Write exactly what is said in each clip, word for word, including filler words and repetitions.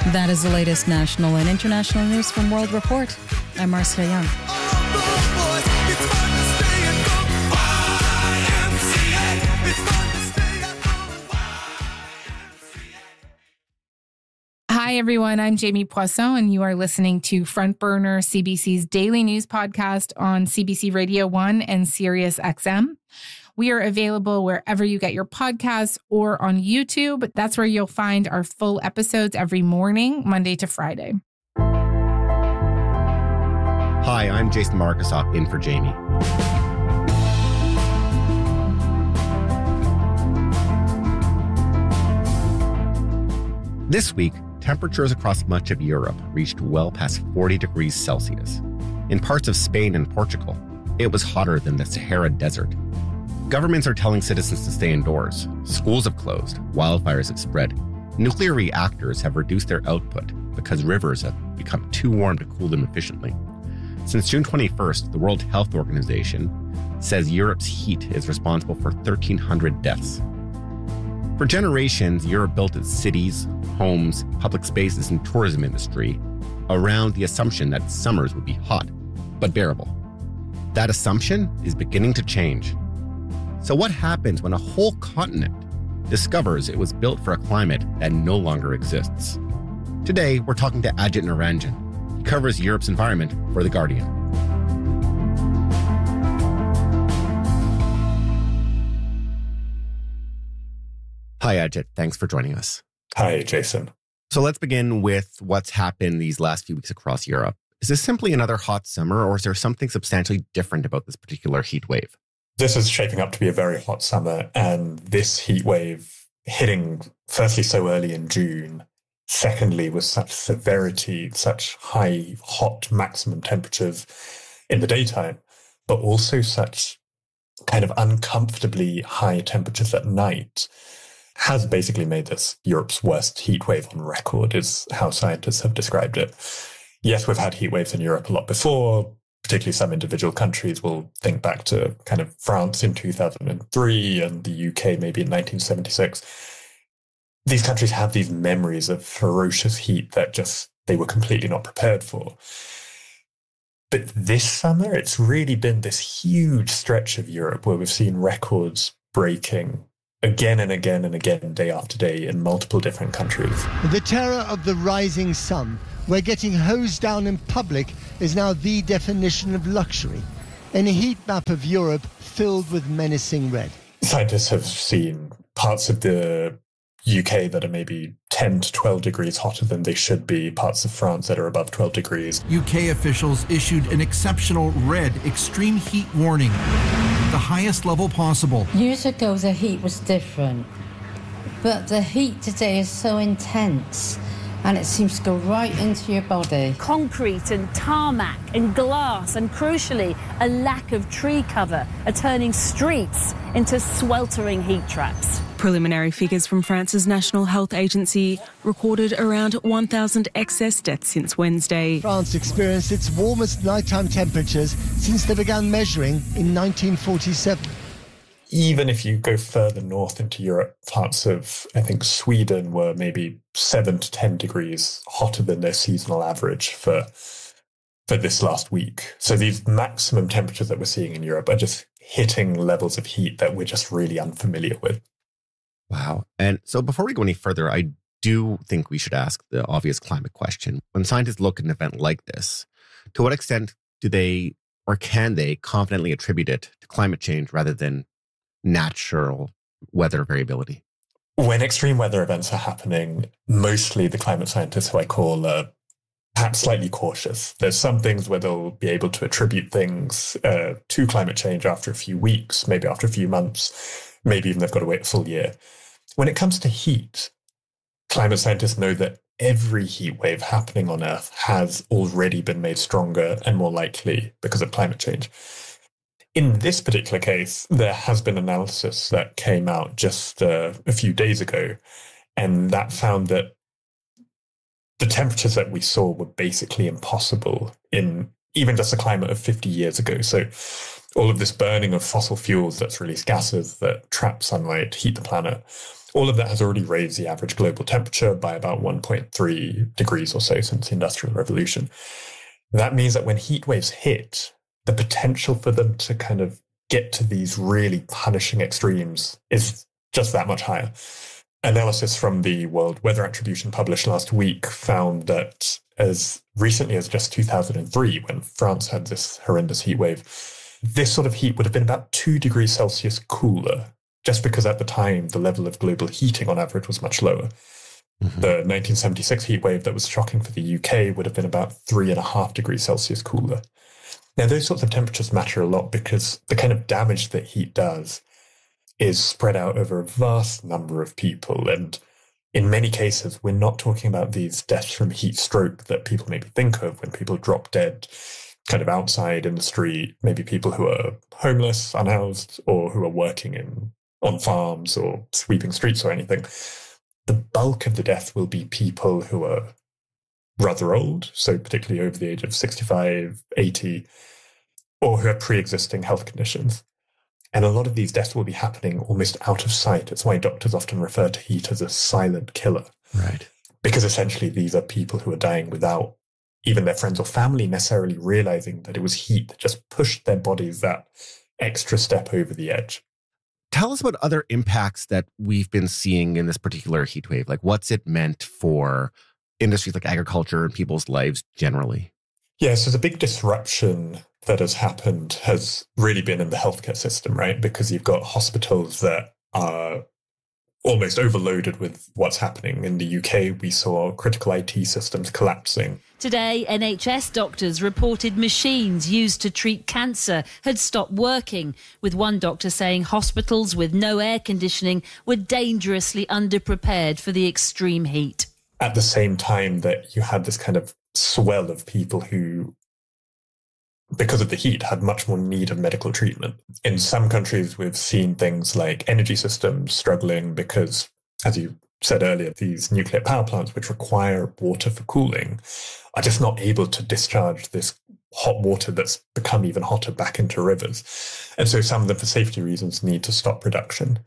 That is the latest national and international news from World Report. I'm Marcia Young. Hi, everyone. I'm Jamie Poisson, and you are listening to Front Burner, C B C's daily news podcast on C B C Radio one and Sirius X M. We are available wherever you get your podcasts or on YouTube. That's where you'll find our full episodes every morning, Monday to Friday. Hi, I'm Jason Markusoff in for Jamie. This week, temperatures across much of Europe reached well past forty degrees Celsius. In parts of Spain and Portugal, it was hotter than the Sahara Desert. Governments are telling citizens to stay indoors. Schools have closed. Wildfires have spread. Nuclear reactors have reduced their output because rivers have become too warm to cool them efficiently. Since June twenty-first, the World Health Organization says Europe's heat is responsible for thirteen hundred deaths. For generations, Europe built its cities, homes, public spaces, and tourism industry around the assumption that summers would be hot, but bearable. That assumption is beginning to change. So what happens when a whole continent discovers it was built for a climate that no longer exists? Today, we're talking to Ajit Niranjan. He covers Europe's environment for The Guardian. Hi, Ajit. Thanks for joining us. Hi, Jason. So let's begin with what's happened these last few weeks across Europe. Is this simply another hot summer, or is there something substantially different about this particular heat wave? This is shaping up to be a very hot summer, and this heat wave hitting firstly so early in June, secondly with such severity, such high, hot maximum temperatures in the daytime, but also such kind of uncomfortably high temperatures at night, has basically made this Europe's worst heat wave on record, is how scientists have described it. Yes, we've had heat waves in Europe a lot before. Particularly some individual countries will think back to kind of France in two thousand three and the U K maybe in nineteen seventy-six. These countries have these memories of ferocious heat that just they were completely not prepared for. But this summer, it's really been this huge stretch of Europe where we've seen records breaking again and again and again, day after day, in multiple different countries. The terror of the rising sun, where getting hosed down in public is now the definition of luxury, in a heat map of Europe filled with menacing red. Scientists have seen parts of the U K that are maybe ten to twelve degrees hotter than they should be, parts of France that are above twelve degrees. U K officials issued an exceptional red extreme heat warning, the highest level possible. Years ago, the heat was different, but the heat today is so intense, and it seems to go right into your body. Concrete and tarmac and glass and, crucially, a lack of tree cover are turning streets into sweltering heat traps. Preliminary figures from France's National Health Agency recorded around one thousand excess deaths since Wednesday. France experienced its warmest nighttime temperatures since they began measuring in nineteen forty-seven. Even if you go further north into Europe, parts of, I think, Sweden were maybe seven to ten degrees hotter than their seasonal average for, for this last week. So these maximum temperatures that we're seeing in Europe are just hitting levels of heat that we're just really unfamiliar with. Wow. And so before we go any further, I do think we should ask the obvious climate question. When scientists look at an event like this, to what extent do they or can they confidently attribute it to climate change rather than natural weather variability? When extreme weather events are happening, mostly the climate scientists who I call are perhaps slightly cautious. There's some things where they'll be able to attribute things uh, to climate change after a few weeks, maybe after a few months, maybe even they've got to wait a full year. When it comes to heat, climate scientists know that every heat wave happening on Earth has already been made stronger and more likely because of climate change. In this particular case, there has been analysis that came out just uh, a few days ago, and that found that the temperatures that we saw were basically impossible in even just a climate of fifty years ago. So all of this burning of fossil fuels that's released gases that trap sunlight, heat the planet, All of that has already raised the average global temperature by about one point three degrees or so since the Industrial Revolution. That means that when heat waves hit, the potential for them to kind of get to these really punishing extremes is just that much higher. Analysis from the World Weather Attribution published last week found that as recently as just two thousand three, when France had this horrendous heat wave, this sort of heat would have been about two degrees Celsius cooler, just because at the time the level of global heating on average was much lower. Mm-hmm. The nineteen seventy-six heat wave that was shocking for the U K would have been about three and a half degrees Celsius cooler. Now, those sorts of temperatures matter a lot because the kind of damage that heat does is spread out over a vast number of people. And in many cases, we're not talking about these deaths from heat stroke that people maybe think of when people drop dead kind of outside in the street, maybe people who are homeless, unhoused, or who are working in on farms or sweeping streets or anything. The bulk of the death will be people who are rather old, so particularly over the age of sixty-five, eighty, or who have pre-existing health conditions. And a lot of these deaths will be happening almost out of sight. It's why doctors often refer to heat as a silent killer. Right. Because essentially these are people who are dying without even their friends or family necessarily realizing that it was heat that just pushed their bodies that extra step over the edge. Tell us about other impacts that we've been seeing in this particular heat wave. Like, what's it meant for industries like agriculture and people's lives generally? Yes, yeah, so the big disruption that has happened has really been in the healthcare system, right? Because you've got hospitals that are almost overloaded with what's happening. In the U K, we saw critical I T systems collapsing. Today, N H S doctors reported machines used to treat cancer had stopped working, with one doctor saying hospitals with no air conditioning were dangerously underprepared for the extreme heat. At the same time that you had this kind of swell of people who, because of the heat, had much more need of medical treatment. In some countries, we've seen things like energy systems struggling because, as you said earlier, these nuclear power plants, which require water for cooling, are just not able to discharge this hot water that's become even hotter back into rivers. And so some of them, for safety reasons, need to stop production.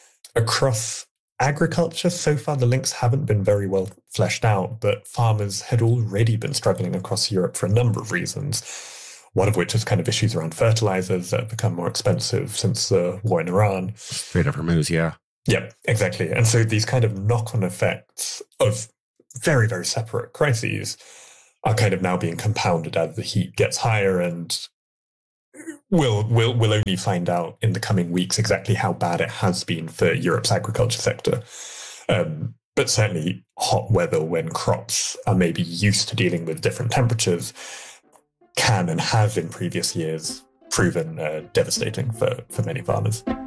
Across agriculture, so far the links haven't been very well fleshed out, but farmers had already been struggling across Europe for a number of reasons, one of which is kind of issues around fertilizers that have become more expensive since the war in Iran. Strait of Hormuz, yeah. Yeah, exactly. And so these kind of knock-on effects of very, very separate crises are kind of now being compounded as the heat gets higher, and we'll, we'll, we'll only find out in the coming weeks exactly how bad it has been for Europe's agriculture sector. Um, but certainly hot weather when crops are maybe used to dealing with different temperatures can and has in previous years proven uh, devastating for, for many farmers.